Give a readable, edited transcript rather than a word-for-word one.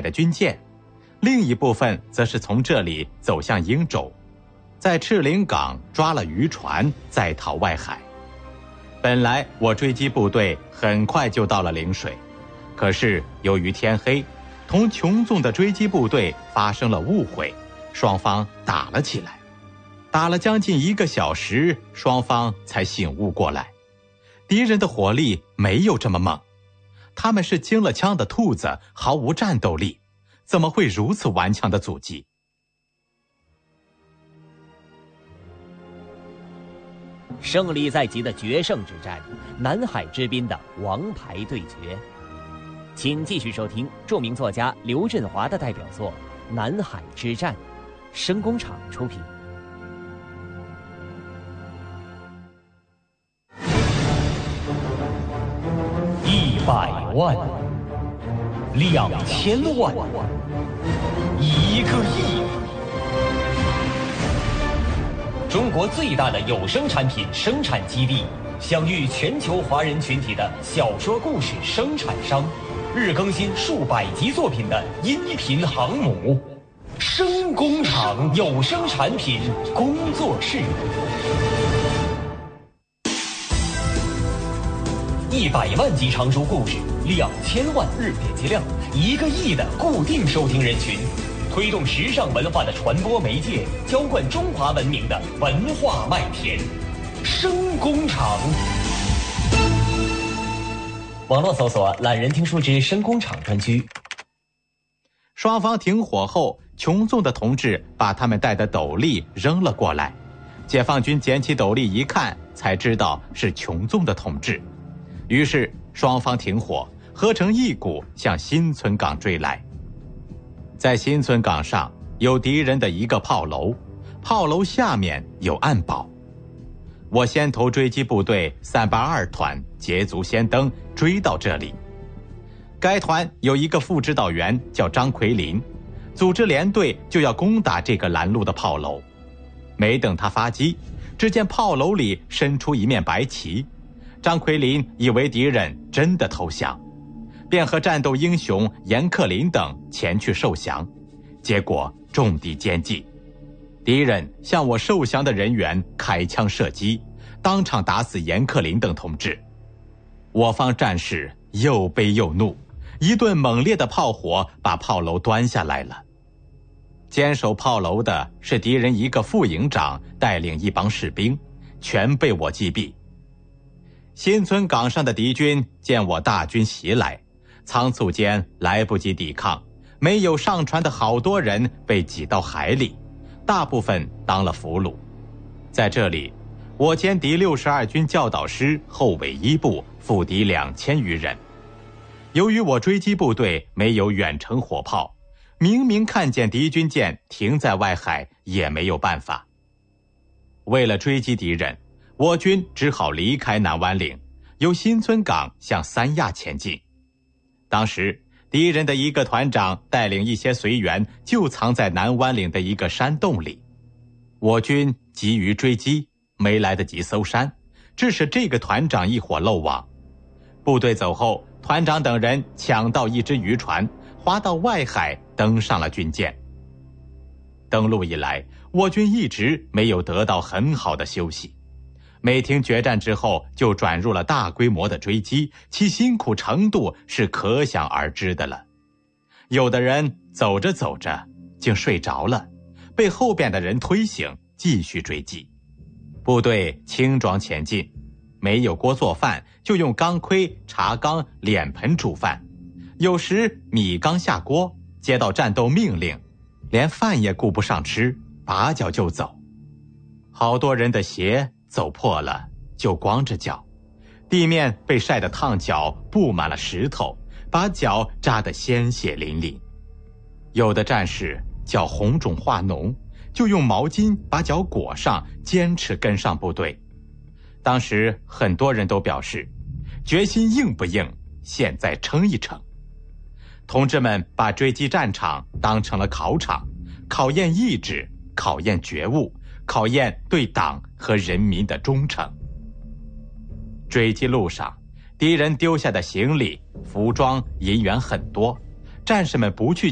的军舰，另一部分则是从这里走向英州，在赤陵港抓了渔船，再逃外海。本来我追击部队很快就到了陵水，可是由于天黑，同琼纵的追击部队发生了误会，双方打了起来。打了将近1个小时，双方才醒悟过来，敌人的火力没有这么猛，他们是经了枪的兔子，毫无战斗力，怎么会如此顽强的阻击？ 胜利在即的决胜之战，南海之滨的王牌对决。请继续收听著名作家刘振华的代表作《南海之战》，声工厂出品。 100万、2000万、1个亿。中国最大的有声产品生产基地，享誉全球华人群体的小说故事生产商，日更新数百集作品的音频航母，声工厂有声产品工作室。100万集长书故事，2000万日点击量，1个亿的固定收听人群，推动时尚文化的传播媒介，浇灌中华文明的文化麦田。声工厂。网络搜索懒人听书之声工厂专区。 双方停火后，琼纵的同志把他们带的斗笠扔了过来，解放军捡起斗笠一看，才知道是琼纵的同志。于是双方停火，合成一股向新村港追来。在新村港上有敌人的一个炮楼，炮楼下面有暗堡。我先头追击部队382团捷足先登，追到这里。该团有一个副指导员叫张奎林，组织连队就要攻打这个拦路的炮楼。没等他发击，只见炮楼里伸出一面白旗。张奎林以为敌人真的投降，便和战斗英雄严克林等前去受降，结果中敌歼击。敌人向我受降的人员开枪射击，当场打死严克林等同志。我方战士又悲又怒，一顿猛烈的炮火把炮楼端下来了。坚守炮楼的是敌人一个副营长带领一帮士兵，全被我击毙。新村港上的敌军见我大军袭来，仓促间来不及抵抗，没有上船的好多人被挤到海里，大部分当了俘虏。在这里，我兼敌62军教导师后尾一部，俘敌2000余人。由于我追击部队没有远程火炮，明明看见敌军舰停在外海，也没有办法。为了追击敌人，我军只好离开南湾岭，由新村港向三亚前进。当时敌人的一个团长带领一些随员就藏在南湾岭的一个山洞里，我军急于追击，没来得及搜山，致使这个团长一伙漏网。部队走后，团长等人抢到一只渔船，划到外海登上了军舰。登陆以来，我军一直没有得到很好的休息，每停决战之后就转入了大规模的追击，其辛苦程度是可想而知的了。有的人走着走着竟睡着了，被后边的人推醒，继续追击。部队轻装前进，没有锅做饭，就用钢盔、茶缸、脸盆煮饭，有时米缸下锅，接到战斗命令，连饭也顾不上吃，拔脚就走。好多人的鞋走破了，就光着脚，地面被晒得烫脚，布满了石头，把脚扎得鲜血淋淋。有的战士脚红肿化脓，就用毛巾把脚裹上，坚持跟上部队。当时很多人都表示，决心硬不硬，现在撑一撑。同志们把追击战场当成了考场，考验意志，考验觉悟，考验对党和人民的忠诚。追击路上，敌人丢下的行李、服装、银元很多，战士们不去